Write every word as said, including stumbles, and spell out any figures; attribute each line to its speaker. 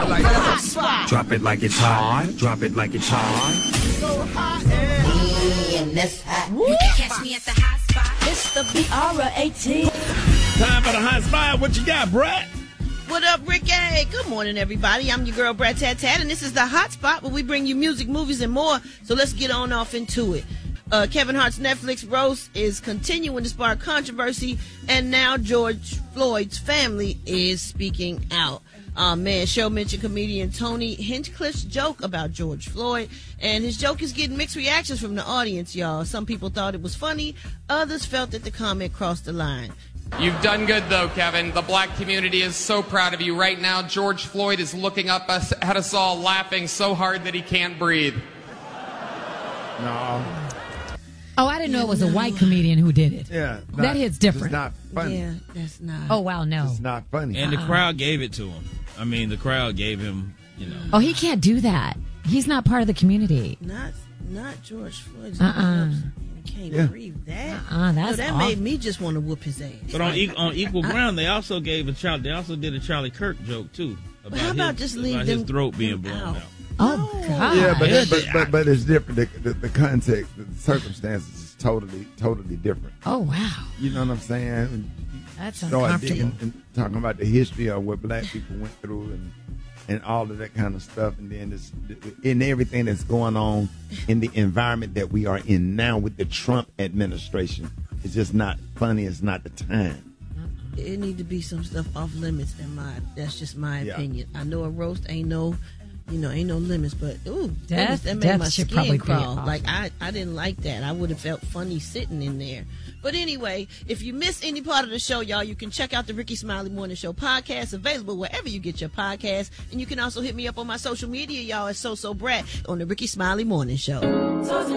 Speaker 1: it like hot. Drop it like it's hot. Drop it like it's hot. So hot and
Speaker 2: this hot. You can catch me at the hot spot.
Speaker 3: It's the B R eighteen.
Speaker 4: Time for the hot spot. What you got, Brett?
Speaker 5: What up, Ricky? Good morning, everybody. I'm your girl, Brett Tat Tat, and this is the hot spot where we bring you music, movies, and more. So let's get on off into it. Uh, Kevin Hart's Netflix roast is continuing to spark controversy, and now George Floyd's family is speaking out. Uh, man, show mentioned comedian Tony Hinchcliffe's joke about George Floyd, and his joke is getting mixed reactions from the audience, y'all. Some people thought it was funny, others felt that the comment crossed the line.
Speaker 6: You've done good, though, Kevin. The black community is so proud of you. Right now, George Floyd is looking up us, at us all, laughing so hard that he can't breathe.
Speaker 4: No.
Speaker 7: Oh, I didn't know it was a white comedian who did it.
Speaker 8: Yeah. Not,
Speaker 7: that hits different.
Speaker 8: It's not funny.
Speaker 5: Yeah, that's not.
Speaker 7: Oh, wow, no.
Speaker 8: It's not funny.
Speaker 4: And
Speaker 7: uh-uh.
Speaker 4: the crowd gave it to him. I mean, the crowd gave him, you know.
Speaker 7: Oh, he can't do that. He's not part of the community.
Speaker 5: Not not George Floyd.
Speaker 7: Uh-uh.
Speaker 5: You can't
Speaker 8: Yeah.
Speaker 5: breathe that.
Speaker 7: Uh-uh, that's
Speaker 5: no, that
Speaker 7: awful.
Speaker 5: made me just want to whoop his ass.
Speaker 4: But on, e- on equal ground, they also gave a child. They also did a Charlie Kirk joke too. About
Speaker 5: how about
Speaker 4: his,
Speaker 5: just leave
Speaker 4: about
Speaker 5: them,
Speaker 4: his throat being
Speaker 5: them
Speaker 4: blown
Speaker 5: out?
Speaker 4: out.
Speaker 7: Oh, God.
Speaker 8: Yeah, but,
Speaker 4: Yeah,
Speaker 8: but, but but it's different. The, the, the context, the circumstances is totally totally different.
Speaker 7: Oh, wow.
Speaker 8: You know what I'm saying?
Speaker 7: That's
Speaker 8: Start
Speaker 7: uncomfortable.
Speaker 8: digging and talking about the history of what black people went through and and all of that kind of stuff, and then this, in everything that's going on in the environment that we are in now with the Trump administration. It's just not funny. It's not the time.
Speaker 5: It need to be some stuff off limits. In my, that's just my
Speaker 8: Yeah.
Speaker 5: opinion. I know a roast ain't no, you know, ain't no limits, but ooh,
Speaker 7: Death-
Speaker 5: that made
Speaker 7: death
Speaker 5: my
Speaker 7: should
Speaker 5: skin
Speaker 7: probably be
Speaker 5: crawl.
Speaker 7: off.
Speaker 5: Like I, I didn't like that. I would have felt funny sitting in there. But anyway, if you miss any part of the show, y'all, you can check out the Ricky Smiley Morning Show podcast, available wherever you get your podcast. And you can also hit me up on my social media, y'all, at So So Brat on the Ricky Smiley Morning Show.